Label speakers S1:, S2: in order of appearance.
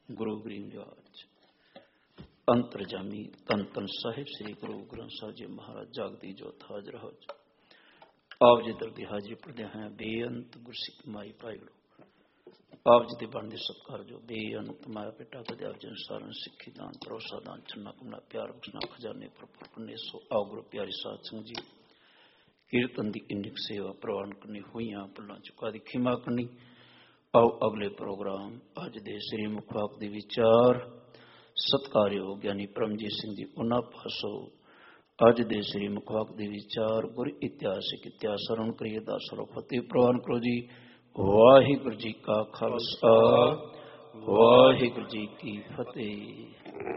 S1: ਗੁਰੂ ਗਰੀਬਰਾਜ ਅੰਤਰਜਾਮੀ ਧੰਨ ਧੰਨ ਸਾਹਿਬ ਸ੍ਰੀ ਗੁਰੂ ਗ੍ਰੰਥ ਸਾਹਿਬ ਜੀ ਮਹਾਰਾਜ ਜਾਗਦੀ ਜੋਤ ਹਾਜ਼ਰ ਹੋ ਆਪ ਜੀ ਦਰ ਦੀ ਹਾਜ਼ਰੀ ਪੜ੍ਹਦੇ ਹਾਂ। ਬੇਅੰਤ ਗੁਰਸਿੱਖ ਮਾਈ ਭਾਈ ਆਪ ਜੀ ਦੇ ਬਣਦੇ ਸਤਿਕਾਰ ਜੋ ਬੇਅੰਤ ਮਾਇਆ ਪਿਤਾ ਕਦੇ ਆਪ ਜੀ ਸਾਰਨ ਸਿੱਖੀ ਦਾਨ ਭਰੋਸਾ ਦਾਨ ਚੰਨਾ ਕੁਮਨਾ ਪਿਆਰ ਬਖਸ਼ਣਾ ਖਜ਼ਾਨੇ ਭਰਪੂਰ ਕਰਨੇ। ਸੋ ਆਓ ਗੁਰੂ ਪਿਆਰੀ ਸਾਧ ਸੰਗਤ ਜੀ ਕੀਰਤਨ ਦੀ ਇੰਨੀ ਸੇਵਾ ਪ੍ਰਵਾਨ ਕਰਨੀ ਹੋਈਆਂ ਭੁੱਲਾਂ ਚੁਕਾ ਦੀ ਖਿਮਾ ਕਰਨੀ। ਆਓ ਅਗਲੇ ਪ੍ਰੋਗਰਾਮ ਅੱਜ ਦੇ ਸ੍ਰੀ ਮੁਖ ਵਾਕ ਦੇ ਵਿਚਾਰ ਸਤਿਕਾਰਯੋਗ ਗਿਆਨੀ ਪਰਮਜੀਤ ਸਿੰਘ ਜੀ ਉਹਨਾਂ ਪਾਸੋਂ ਅੱਜ ਦੇ ਸ੍ਰੀ ਮੁਖ ਵਾਕ ਦੇ ਵਿਚਾਰ ਗੁਰ ਇਤਿਹਾਸਿਕ ਇਤਿਹਾਸ ਸਰਵਣ ਕਰੀਏ ਦਾ ਸਰੋ ਫਤਿਹ ਪ੍ਰਵਾਨ ਕਰੋ ਜੀ। ਵਾਹਿਗੁਰੂ ਜੀ ਕਾ ਖਾਲਸਾ ਵਾਹਿਗੁਰੂ ਜੀ ਕੀ ਫਤਿਹ।